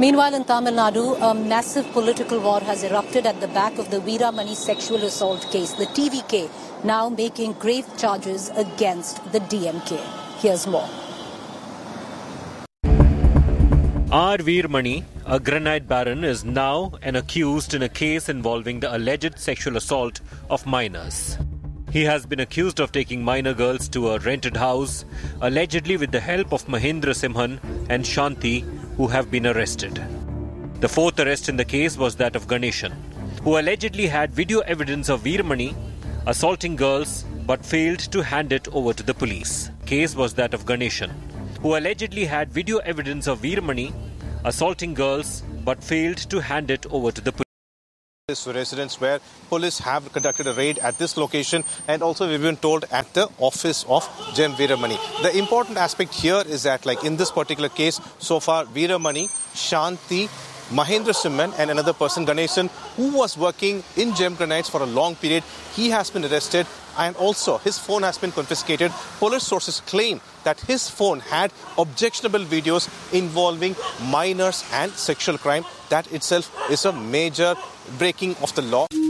Meanwhile, in Tamil Nadu, a massive political war has erupted at the back of the Veeramani sexual assault case. The TVK now making grave charges against the DMK. Here's more. R. Veeramani, a granite baron, is now an accused in a case involving the alleged sexual assault of minors. He has been accused of taking minor girls to a rented house, allegedly with the help of Mahendra Simhan and Shanti, who have been arrested. The fourth arrest in the case was that of Ganeshan, who allegedly had video evidence of Veeramani assaulting girls but failed to hand it over to the police. Case was that of Ganeshan, who allegedly had video evidence of Veeramani assaulting girls but failed to hand it over to the police. Residence where police have conducted a raid at this location, and also we've been told at the office of Gem Veeramani. The important aspect here is that, like in this particular case, so far Veeramani, Shanti, Mahendra Simhan and another person, Ganeshan, who was working in Gem Granites for a long period, he has been arrested and also his phone has been confiscated. Police sources claim that his phone had objectionable videos involving minors and sexual crime. That itself is a major breaking of the law.